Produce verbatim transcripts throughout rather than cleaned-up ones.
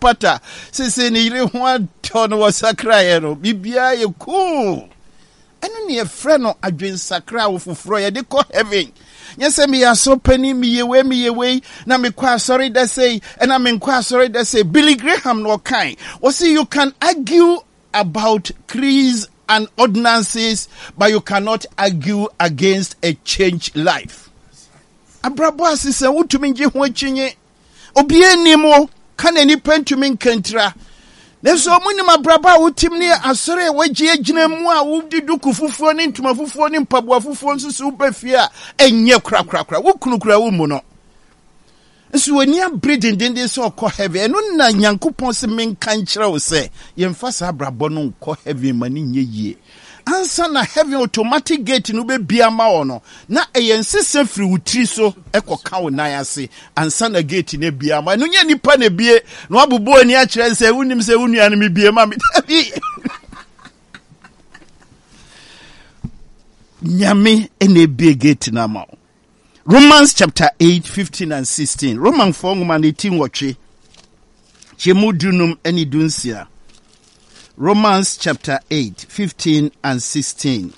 pata se se ni yire ho ato no wasakra ye no bibia ye cool eno ne efre no adwen sakra wo foforo ye de ko heaven nyese me yaso pani me yewe me yewe na me kwa sorry that say and I mean kwa sorry that say Billy Graham no kind or see you can argue about creeds and ordinances but you cannot argue against a changed life. Abrabo asise wutumi nje ho chinye obi enimo kan ani pentumi nkantra neso muni mabraba wutim ne asore wagie agina mu a wudi duku fufuo ne ntuma fufuo ne mpaboa fufuo nsusu ubefia enye kra kra kra wukunukura wo mu no nso wani abredin den so ko heaven eno na Nyankopon se menka nkyerɛ wo se yemfa sa abrabo no ko heaven mani nye yie ansa na heaven automatic gate no be bia ma wo no na eyensese firi wutiri so ekoka wo nan ase ansa na gate ne bia ma no nya nipa na bie no abubo ani a kyerɛ se wunim se wunua no me bie ma me nyame ene bie gate na ma Romans chapter eight fifteen and sixteen Roman four ngoma eighteen watwe chemu dunum eni dunsia Romans chapter eight fifteen and sixteen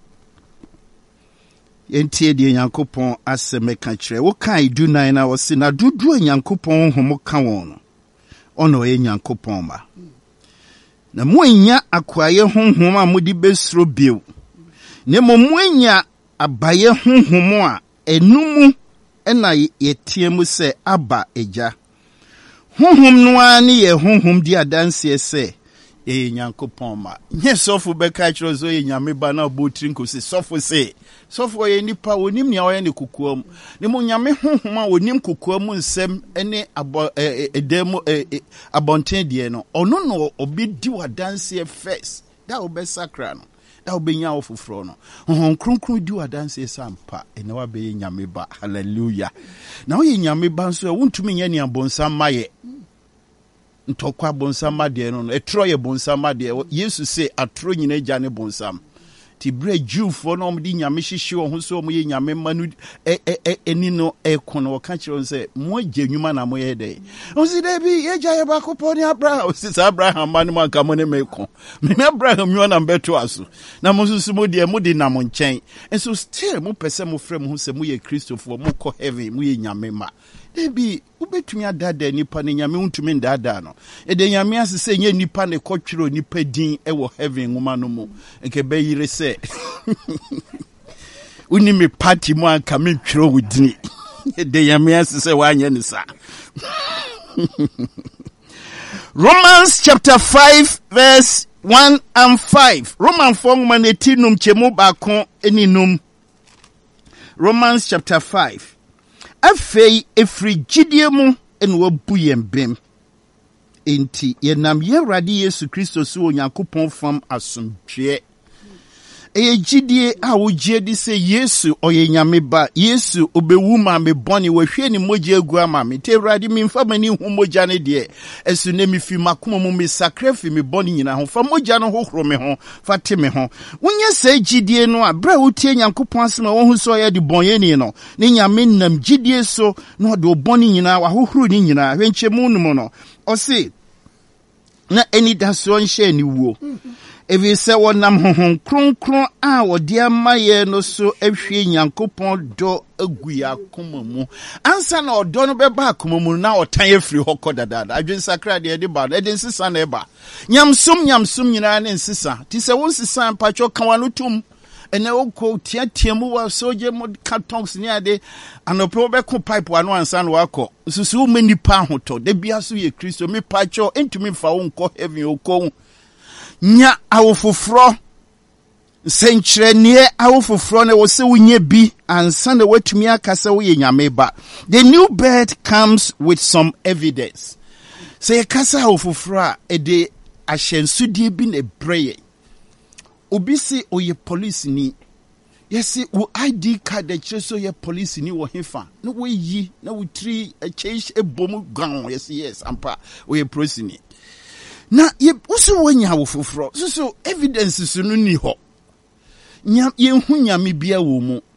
Yentie de Nyankopon aseme ka kire wo kan du nine na wo se na dudu Nyankopon homo ka won ono ye Nyankopon ma na mo anya akwaye honhom a modi besro bio ne mo mo anya abaye honhom a enumu ena yetie mu se aba eja honhom no ani ye honhom di adanse se e Nyankopon ma nye sofo beka kiro zo ye nyame ba na obotiri nkosi sofo se sofo ye nipa wonim nia oye ne kukuam ne mo nyame honhom a wonim kukuam nsem ene abo edem abonten de no ono no obedi wadanse first da obesakra no da obenya ofoforo no honhom kronkron di wadanse sampa ene wa be nyame ba hallelujah na wo ye nyame ba nso e wontumi nya ni abonsam maye ntokwa bonsam de no etro ye bonsam de Yesu se atro nyina gya ne bonsam ti bre Jewfo no omdi nyame hyehye wo ho so mo ye nyame manu e e eni no e kono ka kire se mo agya nwuma na mo ye de o si de bi ye gya ye ba ko poni Abraham o si Abraham manu man ka mo ne me ko me Abraham nwa na beto aso na mo susu mo de mo de na mo nchen enso still mo pese mo frem ho se mo ye Christopher mo ko heaven mo ye nyame ma debi ubetumi adada nipa ne nyame untumi ndada no e de nyame asese nye nipa ne kotwiro nipa din e wo heaven ngoma no mu nke be yire se uni me party mu anka me twiro wudini e de nyame asese wanye ne sa Romans chapter five verse one and five Roman four ngoma ne tinum chemu ba kon eninum Romans chapter five afei efrigidie mu ene wabu yembem enti yenam Yewrade Yesu Kristo so Onyankopon fam asomdwe eye gidie a wogye di se Yesu oye nyame ba Yesu obewu ma me bone wahwe ni moja agu ama me te Ewrade mi mfa mani hu moja ne de esu ne mi fi makoma mu me sacrifice me bone nyina ho fa moja no hohoro me ho fa te me ho wonya se gidie no a bra wotie Nyankopon asema wo hu so ye de bonye ni no ne nyame nam gidie so no de bone nyina wa hohoro ni nyina hwenche mu no no o se na eni da so nhye ni wuo evi se wonam honhom kronkron a wodi amaye no so ahwie Nyankopon do aguya akoma mu ansa na odo no beba akoma mu na otan afiri hokɔ dadada adwen sakra de de ba de nsisa na eba nyamsum nyamsum nyina ne nsisa ti se won sisa mpacho kanwano tum ene okɔ tiatia mu wa soje mu cartons ni ade anope obeko pipe wano ansa na wakɔ susu mani pa hoto de bia so ye Kristo me pacho entumi fa wo nkɔ heaven okɔ nya awofoforo senkyerenie awofoforo ne wo se wonye bi ansa na watumi akasa wo ye nyame ba the new birth comes with some evidence say kasa awofoforo a ede ahyensudie bi na breye obi se oye police ni yesi wo I D card de cheso ye police ni wo hefa no wo yi na wo tri a change ebom gan yesi yes ampa wo ye police ni na ye usu wonya wo foforo so so evidence so no ni ho nya ye hu nyame bia wo mu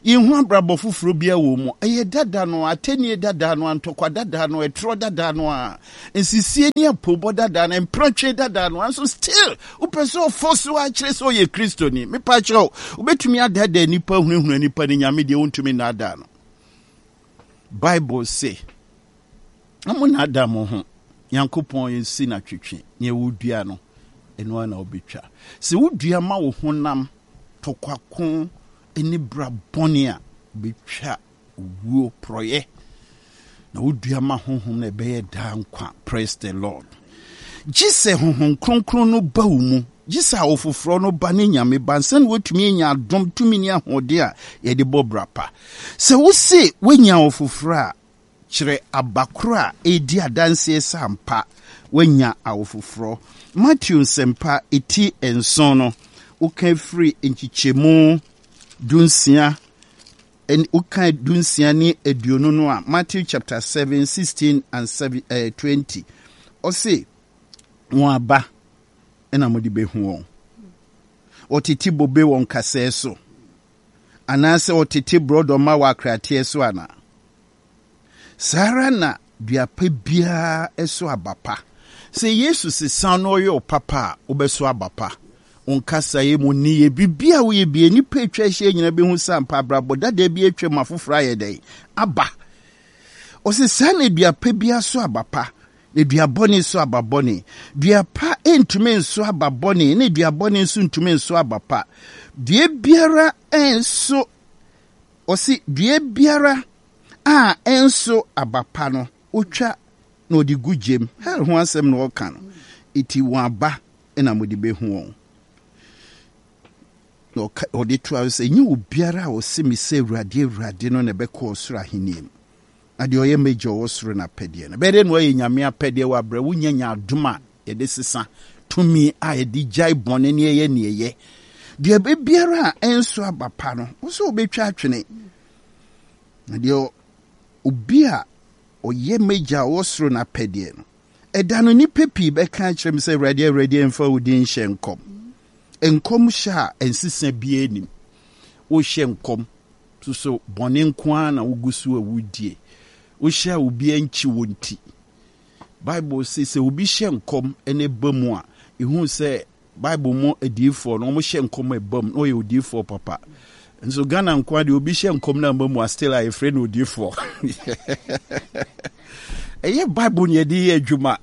Yin hu abrabɔ foforo bia wo mu. Eye dada no, atenie dada no, antokwa dada no, etro dada no a. Ensisie ni apobo dada no, emprotwe dada no. And so still, upeso fosu a kyerɛ sɛ ɔyɛ Kristo ni. Me pa kyerɛ, ubetumi adada nipa hunhunu nipa ni nyame de wontumi na ada no. Bible say, amu na ada mo ho. Nyankopɔn yensi na twetwe. Nye wudua no, eno ana obetwa. Se wudua ma wo honam tokwako eni bra bonia betwa wuo proye na wudua ma honhom na beye da nkwa. Praise the Lord. Jise honhom kronkron no ba wo mu, jise awofofro no ba ne nyame bansen wotumi enya adom tumi ni ahode a ye de bobrapa. Se wo se wenya awofofro a kyerɛ abakora edi adanse sampa wenya awofofro. Matthew sempa eti enson no ukan free enchichemu dunsia en ukan dunsia ni eduonu no a Matthew chapter seven sixteen and seven, uh, twenty ose won aba ena modi behu won otiti bobe won kase so anase otiti brodo ma wa kratie so ana sara na duapa bia eso abapa se yesu se san no yo papa obeso abapa onkasa ye mu ni ye bibia wo ye bia ni pa etwa hye nyina be hu sampa brabo dada bi etwa mafofra ye dai aba o se san dua pa bia so abapa ne dua boni so ababoni dua pa entume so ababoni ne dua boni so entume so abapa dua biara enso o se dua biara a enso abapa no otwa na odi gujem hel ho asem no kan iti wan aba na modi be hu won no odi to say nyi obiara o se mi se urade urade no na be ko osoro ahenim ade oye mejo osoro na pede na be de no ye nyame apede wa bra wunya nya adoma ye de sesa tumi a ye di jai bone ne ye ne ye de be biara enso abapa no wo so obetwa atwene ade obi a oye meja osoro na pede no eda no ni pepi be kan kyerem se ready ready emfa wudin hyenkom enkom sha ensisa bia nim wo hyenkom so so bone nko na wugusu awudie wo sha obi anchi wonti Bible say se obi hyenkom ene bamu a ehu se Bible mo adifo no mo hyenkom ebam no ye odifo papa nso Ghana nko de obi hyenkom na bamu a still a friend odifo eye Bible nye di adwuma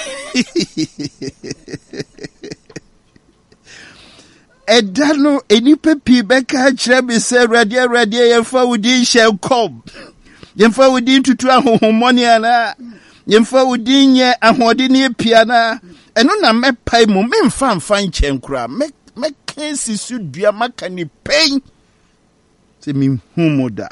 edano enipa pi beka kire bi se ready ready yemfa wudi hyenkom yemfa wudi tutu ahohomoni ana yemfa wudi nye ahode ne pia na eno na mepai mu memfa mfa nchenkura me me kansi su dua maka ni pen se mi humoda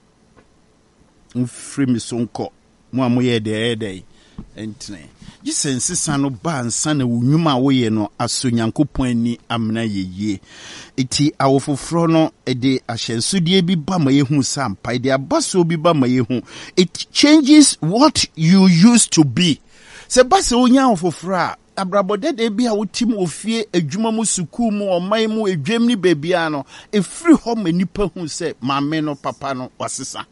mfri mi sonko mo amoye de de entne jisense sano ba nsa na wunwuma wo ye no aso Nyankopon ani amna yeye eti awofofro no ede ahyensodie bi ba ma yehu sampa ede abaso bi ba ma yehu it changes what you used to be se base onya awofofro a abrabode de bi a wotim ofie adwuma mu suku mu oman mu edwam ni bebia no efri ho manipa hu se maame no papa no wasesa.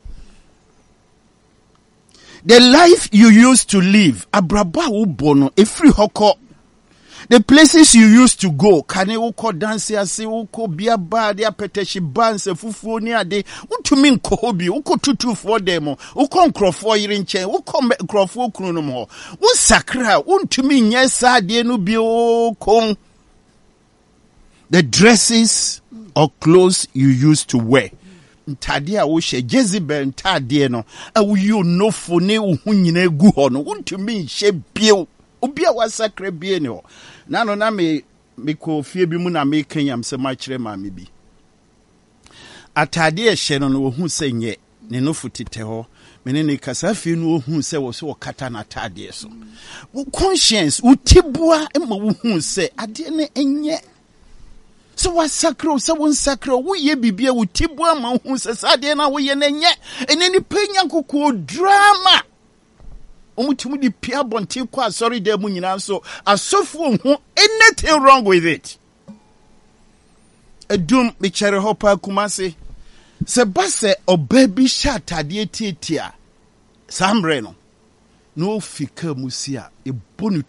The life you used to live, abraba ubono, efri hoko. The places you used to go, kane uko dansi ase, uko biaba, dia peteshi banse, fufu ni ade, utumi nkohobi, uko tutu for demo, uko nkrofo irinche, uko nkrofo kunumo, unsakra, untumi nyesa dienu biyo. The dresses or clothes you used to wear. Ntadia wo hye Jezebel ntade no awuyo nofo ne wo nyina egu ho no wontumi hye bio obi a wasakra bie ne ho na no na me me ko fie bi mu na me kanyam se ma kire ma me bi atade e hye no no wo hu se nye ne nofo tete ho me ne ne kasa fie no wo hu se wo so kata na atade so wo conscience wo tibua e ma wo hu se ade ne enye so was sacro, so one sacro, we ye be beer with Tibua Mahun Sade na we yen yet, and any penyanko drama. Omutumi Pia Bontiqua, sorry, dear Munina, so a software who anything wrong with it. A doom, Michelle Hopper Kumasi, se base obabi sha tade tietia sambre no no fika musia e bonu